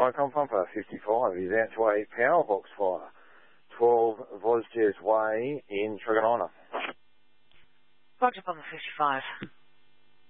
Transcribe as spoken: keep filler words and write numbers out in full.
Icon Pumper fifty-five is out to a power box fire. twelve Vosges Way in Tregonina. Roger, Pumper fifty-five.